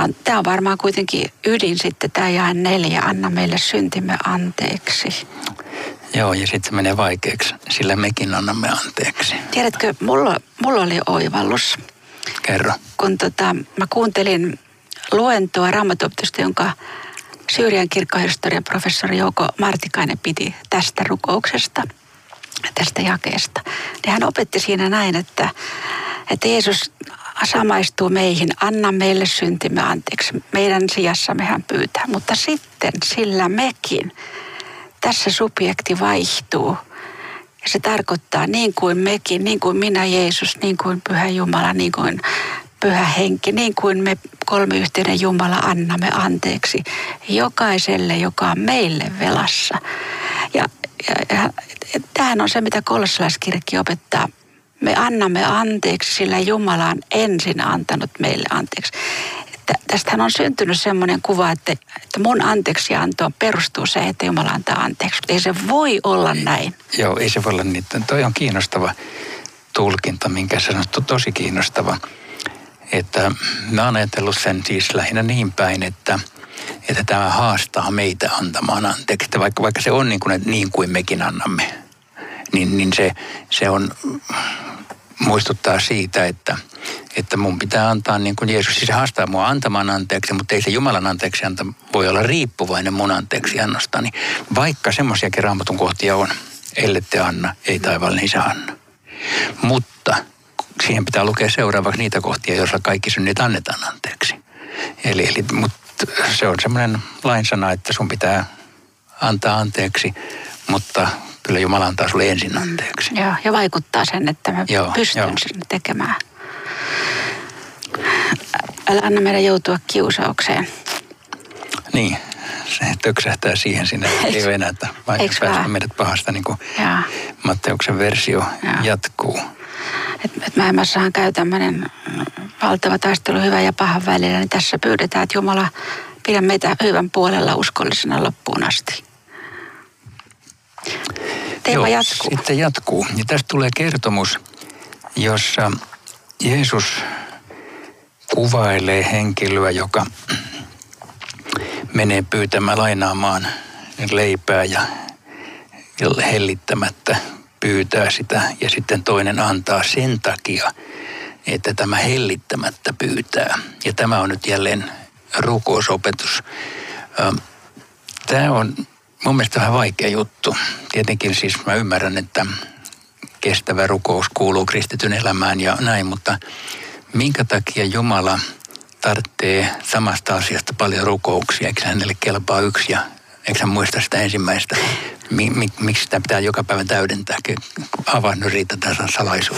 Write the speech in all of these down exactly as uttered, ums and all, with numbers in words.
on, tämä on varmaan kuitenkin ydin sitten, tämä jae neljä, anna meille syntimme anteeksi. Joo, ja sitten se menee vaikeaksi, sillä mekin annamme anteeksi. Tiedätkö, mulla, mulla oli oivallus. Kerro. Kun tota, mä kuuntelin luentoa Raamattuopetusta, jonka Syyrian kirkkohistorian professori Jouko Martikainen piti tästä rukouksesta, tästä jakeesta. Ja hän opetti siinä näin, että, että Jeesus samaistuu meihin, anna meille syntimme anteeksi. Meidän sijassamme hän pyytää, mutta sitten sillä mekin. Tässä subjekti vaihtuu ja se tarkoittaa niin kuin mekin, niin kuin minä Jeesus, niin kuin Pyhä Jumala, niin kuin Pyhä Henki, niin kuin me kolmiyhteinen Jumala annamme anteeksi jokaiselle, joka on meille velassa. Ja, ja, ja tämähän on se, mitä kolossalaiskirjakin opettaa. Me annamme anteeksi, sillä Jumala on ensin antanut meille anteeksi. Tästähän on syntynyt semmoinen kuva, että, että mun anteeksiantoon perustuu se, että Jumala antaa anteeksi. Mutta ei se voi olla näin. Joo, ei se voi olla niin. Toi on kiinnostava tulkinta, minkä sanottu, tosi kiinnostava. Että mä oon ajatellut sen siis lähinnä niin päin, että, että tämä haastaa meitä antamaan anteeksi. Että vaikka, vaikka se on niin kuin, että niin kuin mekin annamme, niin, niin se, se on, muistuttaa siitä, että, että mun pitää antaa niin kuin Jeesus. Siis se haastaa mua antamaan anteeksi, mutta ei se Jumalan anteeksianta voi olla riippuvainen mun anteeksiannostani. Vaikka semmoisiakin Raamatun kohtia on, ellette anna, ei taivaallinen isä anna. Mutta siihen pitää lukea seuraavaksi niitä kohtia, joissa kaikki synnit annetaan anteeksi. Eli, eli mutta se on semmoinen lainsana, että sun pitää antaa anteeksi, mutta kyllä Jumala antaa sulle ensin anteeksi. Mm, joo, ja vaikuttaa sen, että mä joo, pystyn joo. sen tekemään. Älä anna meidän joutua kiusaukseen. Niin, se töksähtää siihen sinne, ei venätä, vaan päästä meidät pahasta, niin kuin Jaa. Matteuksen versio Jaa. jatkuu. Että et maailmassahan käy tämmöinen valtava taistelu hyvän ja pahan välillä, niin tässä pyydetään, että Jumala pidä meitä hyvän puolella uskollisena loppuun asti. Teema Joo, jatkuu. Sitten jatkuu. Ja tästä tulee kertomus, jossa Jeesus kuvailee henkilöä, joka menee pyytämään lainaamaan leipää ja hellittämättä pyytää sitä ja sitten toinen antaa sen takia, että tämä hellittämättä pyytää. Ja tämä on nyt jälleen rukousopetus. Tämä on mun mielestä vähän vaikea juttu. Tietenkin siis mä ymmärrän, että kestävä rukous kuuluu kristityn elämään ja näin, mutta minkä takia Jumala tarvitsee samasta asiasta paljon rukouksia? Eikö hänelle kelpaa yksi ja eikö hän muista sitä ensimmäistä? Miksi sitä pitää joka päivä täydentää? Avaa nyt riitä tässä salaisuus.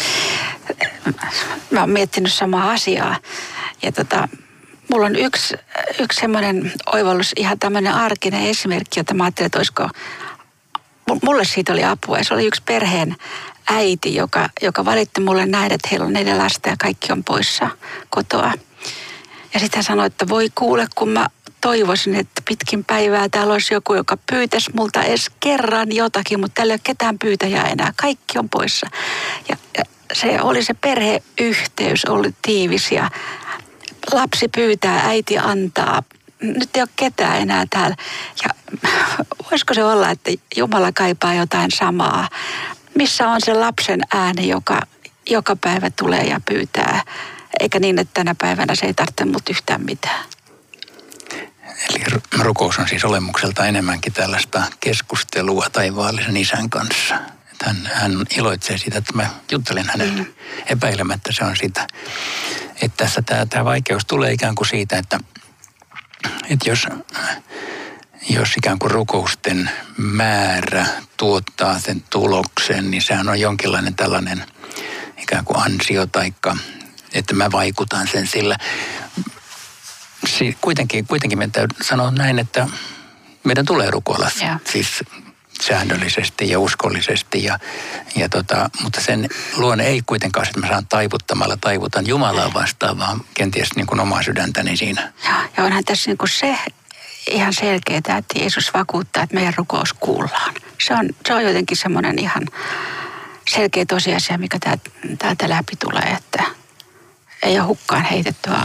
Mä oon miettinyt samaa asiaa. Ja tota, mulla on yksi, yksi semmoinen oivallus, ihan tämmöinen arkinen esimerkki, jota mä ajattelin, että olisiko, mulle siitä oli apua. Ja se oli yksi perheen äiti, joka, joka valitti mulle näin, että heillä on neljä lasta ja kaikki on poissa kotoa. Ja sitten hän sanoi, että voi kuule, kun mä toivoisin, että pitkin päivää täällä olisi joku, joka pyytäisi multa edes kerran jotakin, mutta täällä ei ole ketään pyytäjää enää. Kaikki on poissa. Ja, ja se oli se perheyhteys ollut tiivis ja lapsi pyytää, äiti antaa. Nyt ei ole ketään enää täällä. Ja voisiko se olla, että Jumala kaipaa jotain samaa? Missä on se lapsen ääni, joka joka päivä tulee ja pyytää? Eikä niin, että tänä päivänä se ei tarvitse mut yhtään mitään. Eli rukous on siis olemukselta enemmänkin tällaista keskustelua taivaallisen isän kanssa. Että hän, hän iloitsee siitä, että mä juttelen hänelle. Mm. Epäilemättä se on sitä. Että tässä tämä, tämä vaikeus tulee ikään kuin siitä, että, että jos, jos ikään kuin rukousten määrä tuottaa sen tuloksen, niin sehän on jonkinlainen tällainen ikään kuin ansio taikka, että mä vaikutan sen sillä. Kuitenkin, kuitenkin meidän täytyy sanoa näin, että meidän tulee rukoilla yeah. siis säännöllisesti ja uskollisesti. Ja, ja tota, mutta sen luonne ei kuitenkaan, että mä saan taivuttamalla taivutan Jumalaa vastaan, vaan kenties niin kuin omaa sydäntäni siinä. Ja, ja onhan tässä niin kuin se ihan selkeää, että Jeesus vakuuttaa, että meidän rukous kuullaan. Se on, se on jotenkin semmoinen ihan selkeä tosiasia, mikä täältä läpi tulee, että ei ole hukkaan heitettyä